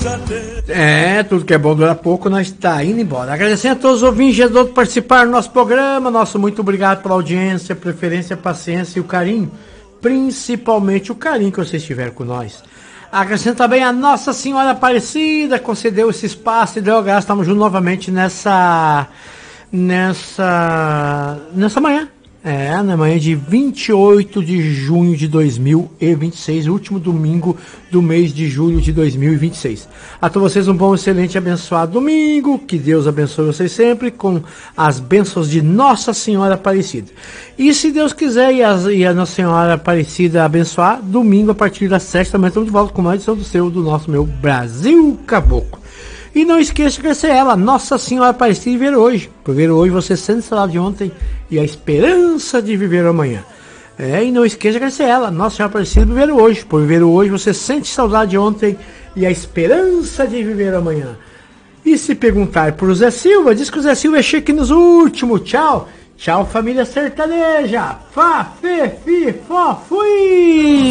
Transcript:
Tudo que é bom dura pouco, nós está indo embora. Agradecendo a todos os ouvintes que participaram do nosso programa. Nosso muito obrigado pela audiência, preferência, paciência e o carinho. Principalmente o carinho que vocês tiveram com nós. Agradecendo também a Nossa Senhora Aparecida, concedeu esse espaço e deu graça. Estamos juntos novamente nessa manhã. Na manhã de 28 de junho de 2026, último domingo do mês de julho de 2026. A todos vocês um bom, excelente, abençoado domingo. Que Deus abençoe vocês sempre com as bênçãos de Nossa Senhora Aparecida. E se Deus quiser e a Nossa Senhora Aparecida abençoar, domingo a partir das 7 também estamos de volta com mais edição do nosso meu Brasil Caboclo. E não esqueça de agradecer ela, Nossa Senhora Aparecida, e viver hoje. Por viver hoje você sente saudade de ontem e a esperança de viver amanhã. E não esqueça de agradecer ela, Nossa Senhora Aparecida, viver hoje. Por viver hoje você sente saudade de ontem e a esperança de viver amanhã. E se perguntar por Zé Silva, diz que o Zé Silva é chique nos últimos. Tchau, tchau família sertaneja. Fá, fê, fi, fó, fui!